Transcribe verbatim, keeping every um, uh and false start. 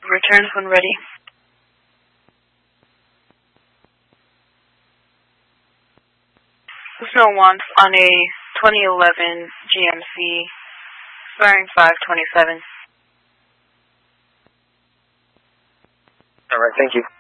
Return when ready. Snow one on a twenty eleven G M C, expiring five twenty-seven. All right, thank you.